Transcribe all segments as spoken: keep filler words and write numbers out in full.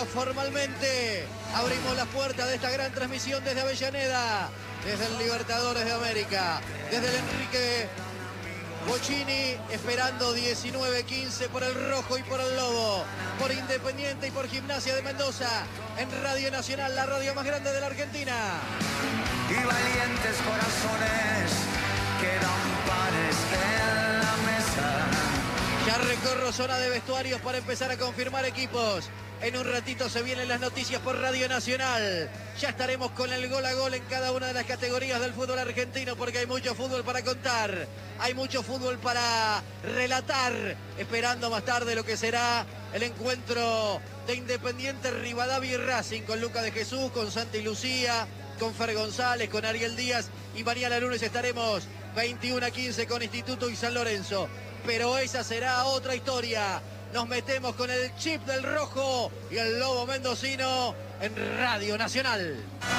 formalmente abrimos las puertas de esta gran transmisión desde Avellaneda, desde el Libertadores de América, desde el Enrique Bocchini, esperando diecinueve quince por el Rojo y por el Lobo, por Independiente y por Gimnasia de Mendoza, en Radio Nacional, la radio más grande de la Argentina. Y valientes corazones quedan pares en la mesa. Ya recorro zona de vestuarios para empezar a confirmar equipos. En un ratito se vienen las noticias por Radio Nacional. Ya estaremos con el gol a gol en cada una de las categorías del fútbol argentino, porque hay mucho fútbol para contar, hay mucho fútbol para relatar, esperando más tarde lo que será el encuentro de Independiente, Rivadavia y Racing, con Luca de Jesús, con Santi Lucía, con Fer González, con Ariel Díaz, y mañana lunes estaremos veintiuno a quince con Instituto y San Lorenzo. Pero esa será otra historia. Nos metemos con el chip del Rojo y el Lobo mendocino en Radio Nacional.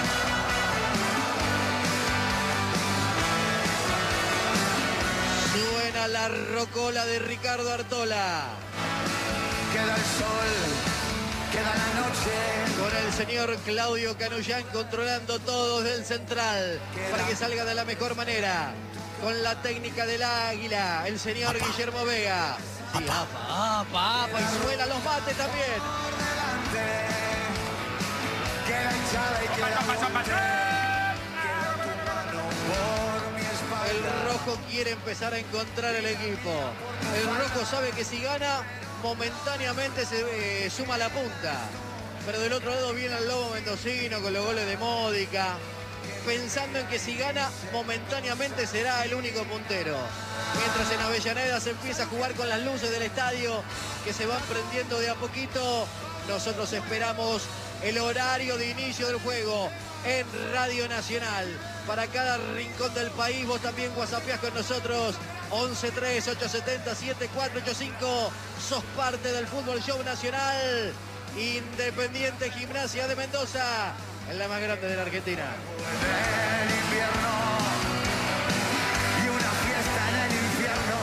Suena la rocola de Ricardo Artola. Queda el sol, queda la noche. Con el señor Claudio Canullán controlando todo desde el central para que salga de la mejor manera. Con la técnica del águila, el señor apa. Guillermo Vega. Sí, apa, apa, apa, y suenan los mates también. El Rojo quiere empezar a encontrar el equipo. El Rojo sabe que si gana, momentáneamente se eh, suma la punta. Pero del otro lado viene el Lobo mendocino con los goles de Módica, pensando en que si gana, momentáneamente será el único puntero. Mientras en Avellaneda se empieza a jugar con las luces del estadio, que se van prendiendo de a poquito, nosotros esperamos el horario de inicio del juego en Radio Nacional. Para cada rincón del país, vos también whatsappeás con nosotros, once tres ocho siete cero siete cuatro ocho cinco. Sos parte del Fútbol Show Nacional. Independiente, Gimnasia de Mendoza, en la más grande de la Argentina. El invierno y una fiesta en el infierno.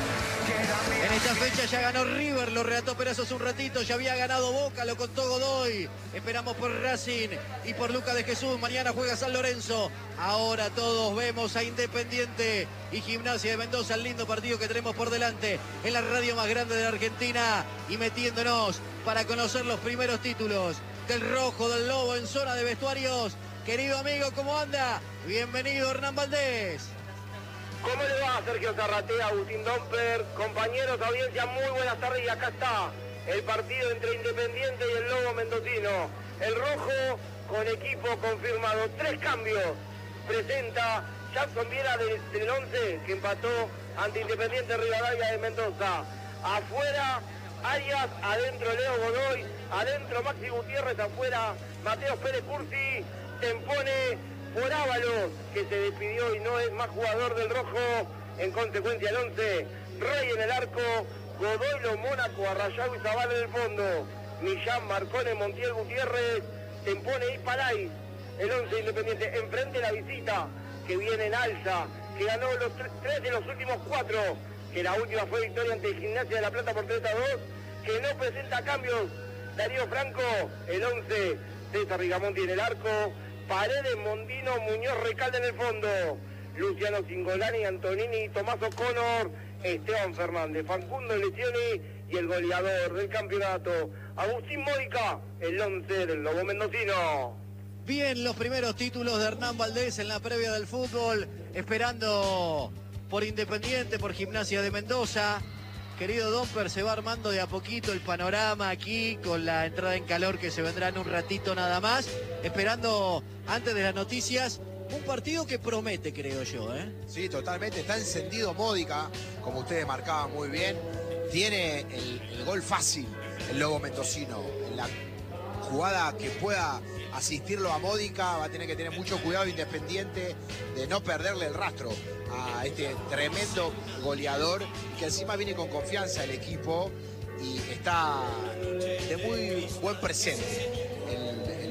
En esta fecha ya ganó River, lo relató Perazo hace un ratito, ya había ganado Boca, lo contó Godoy. Esperamos por Racing y por Luca de Jesús. Mañana juega San Lorenzo. Ahora todos vemos a Independiente y Gimnasia de Mendoza, el lindo partido que tenemos por delante en la radio más grande de la Argentina, y metiéndonos para conocer los primeros títulos del Rojo, del Lobo en zona de vestuarios. Querido amigo, ¿cómo anda? Bienvenido, Hernán Valdés. ¿Cómo le va, Sergio Zarratea, Agustín Domper? Compañeros, audiencia, muy buenas tardes, y acá está el partido entre Independiente y el Lobo mendocino. El Rojo con equipo confirmado, tres cambios. Presenta Jackson Viera del, del once, que empató ante Independiente Rivadavia de Mendoza. Afuera Arias, adentro Leo Godoy, adentro Maxi Gutiérrez, afuera Mateo Pérez Cursi, Tempone por Ábalos, que se despidió y no es más jugador del Rojo. En consecuencia el once, Rey en el arco, Godoy, Mónaco, Arrayado y Zavala en el fondo, Millán, Marcone, Montiel, Gutiérrez, Tempone y Palay. El once Independiente enfrente la visita, que viene en alza, que ganó los tres, tres de los últimos cuatro, que la última fue victoria ante Gimnasia de la Plata por tres a dos, que no presenta cambios. Darío Franco, el once, César Rigamonti en el arco, Paredes, Mondino, Muñoz, Recalde en el fondo, Luciano Cingolani, Antonini, Tomás O'Connor, Esteban Fernández, Facundo Lecioni y el goleador del campeonato, Agustín Módica, el once del Lobo mendocino. Bien, los primeros títulos de Hernán Valdés en la previa del fútbol, esperando por Independiente, por Gimnasia de Mendoza. Querido Domper, se va armando de a poquito el panorama aquí con la entrada en calor que se vendrá en un ratito nada más. Esperando, antes de las noticias, un partido que promete, creo yo, ¿eh? Sí, totalmente. Está encendido Módica, como ustedes marcaban muy bien. Tiene el, el gol fácil, el Lobo mendocino. En la jugada que pueda asistirlo a Módica, va a tener que tener mucho cuidado Independiente de no perderle el rastro a este tremendo goleador, que encima viene con confianza el equipo y está de muy buen presente el, el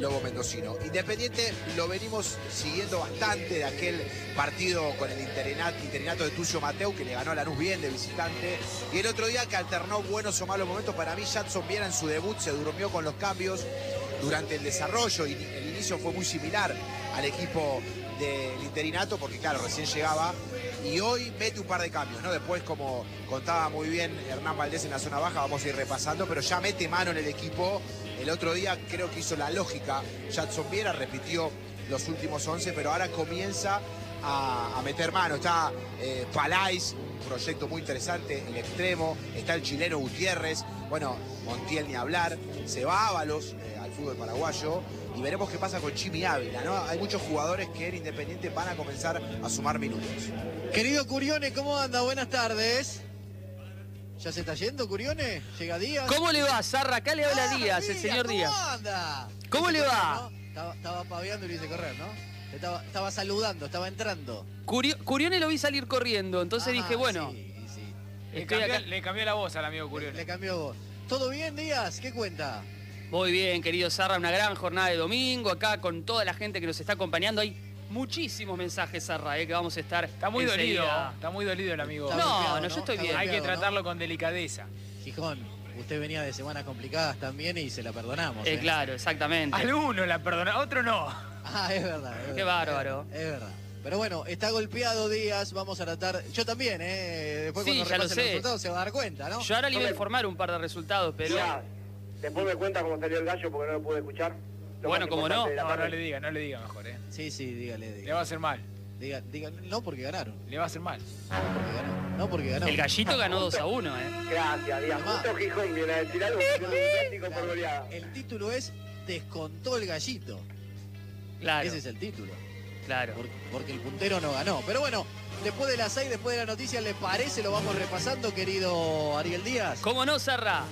Lobo mendocino. Independiente lo venimos siguiendo bastante de aquel partido con el interinato, interinato de Tucio Mateu, que le ganó a Lanús bien de visitante. Y el otro día que alternó buenos o malos momentos, para mí Jadson Viera en su debut se durmió con los cambios durante el desarrollo, y el inicio fue muy similar al equipo del interinato, porque claro, recién llegaba, y hoy mete un par de cambios, ¿no? Después, como contaba muy bien Hernán Valdés en la zona baja, vamos a ir repasando, pero ya mete mano en el equipo. El otro día creo que hizo la lógica Jadson Viera, repitió los últimos once, pero ahora comienza a, a meter mano. Está eh, Palais, un proyecto muy interesante, el extremo, está el chileno Gutiérrez, bueno, Montiel ni hablar, se va Ábalos eh, al fútbol paraguayo, y veremos qué pasa con Chimi Ávila, ¿no? Hay muchos jugadores que en Independiente van a comenzar a sumar minutos. Querido Curione, ¿cómo anda? Buenas tardes. ¿Ya se está yendo, Curione? ¿Llega Díaz? ¿Cómo le va, Zarra? Acá le habla Ah, Díaz, el señor ¿cómo Díaz. anda? ¿Cómo le Correr, va? ¿no? Estaba, estaba paveando y lo hice correr, ¿no? Estaba, estaba saludando, estaba entrando. Curio- Curione lo vi salir corriendo, entonces Ah, dije, bueno, sí, sí. Le estoy cambió, acá. le cambió la voz al amigo Le, Curione. le cambió voz. ¿Todo bien, Díaz? ¿Qué cuenta? Muy bien, querido Zarra, una gran jornada de domingo acá con toda la gente que nos está acompañando. Hay muchísimos mensajes, Zarra, eh, que vamos a estar Está muy enseguida. dolido, está muy dolido el amigo. Está No, golpeado, no, yo estoy Está bien. Hay que golpeado, ¿no? tratarlo con delicadeza. Gijón, usted venía de semanas complicadas también y se la perdonamos. Eh, ¿eh? claro, exactamente. Alguno la perdona, otro no. Ah, es verdad. Es Qué verdad, bárbaro. Es, es verdad. Pero bueno, está golpeado Díaz, vamos a tratar. Yo también, ¿eh? Después Sí, cuando ya lo repasen los sé. resultados se va a dar cuenta, ¿no? Yo ahora le iba a informar un par de resultados, pero... Mirá, después me cuenta cómo salió el gallo porque no lo pude escuchar. Lo Bueno, más cómo importante no. de la No, tarde. no le diga, no le diga mejor, ¿eh? Sí, sí, dígale, Le dígale. va a hacer mal, Diga, diga- no porque ganaron. le va a hacer mal. Porque ganó. No porque ganó. El gallito ganó dos a uno, ¿eh? Gracias, Díaz. Además- Justo Gijón viene a decir algo que es un clásico por goleada. El título es Descontó el gallito. Claro, Ese es el título. claro. Por- Porque el puntero no ganó. Pero bueno, después de las seis, después de la noticia, ¿le parece? Lo vamos repasando, querido Ariel Díaz. ¿Cómo no, Zarra?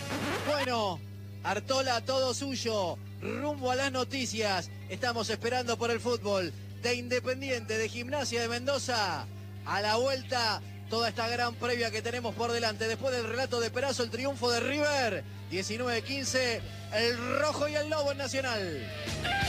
Bueno, Artola, todo suyo. Rumbo a las noticias. Estamos esperando por el fútbol de Independiente, de Gimnasia de Mendoza. A la vuelta, toda esta gran previa que tenemos por delante. Después del relato de Perazo, el triunfo de River. diecinueve quince, el rojo y el lobo en Nacional.